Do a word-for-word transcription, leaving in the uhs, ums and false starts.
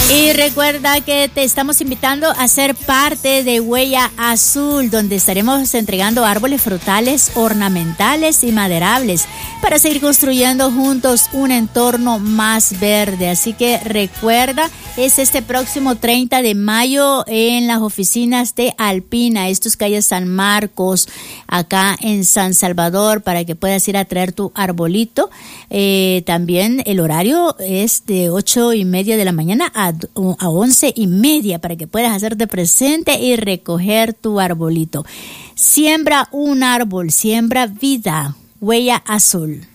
Y recuerda que te estamos invitando a ser parte de Huella Azul, donde estaremos entregando árboles frutales, ornamentales y maderables para seguir construyendo juntos un entorno más verde. Así que recuerda, es este próximo treinta de mayo en las oficinas de Alpina, estos calles San Marcos, acá en San Salvador, para que puedas ir a traer tu arbolito. Eh, también el horario es de ocho y media de la mañana a a once y media para que puedas hacerte presente y recoger tu arbolito. Siembra un árbol, siembra vida. Huella Azul.